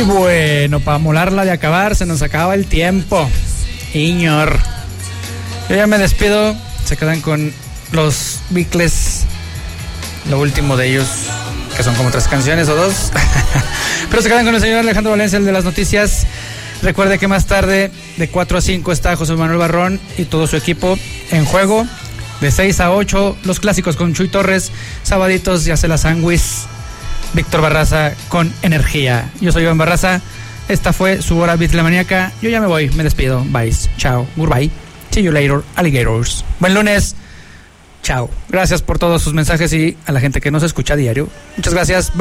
Y bueno, para molarla de acabar, se nos acaba el tiempo. Iñor. Yo ya me despido. Se quedan con los Beatles. Lo último de ellos, que son como 3 canciones o 2. Pero se quedan con el señor Alejandro Valencia, el de las noticias. Recuerde que más tarde, de 4 a 5, está José Manuel Barrón y todo su equipo en juego. De 6 a 8, los clásicos con Chuy Torres. Sabaditos, ya se la sanguis. Víctor Barraza con energía. Yo soy Iván Barraza. Esta fue su hora Beatlemaníaca. Yo ya me voy, me despido. Bye. Chao. Goodbye. See you later, alligators. Buen lunes. Chao. Gracias por todos sus mensajes y a la gente que nos escucha a diario. Muchas gracias. Bye.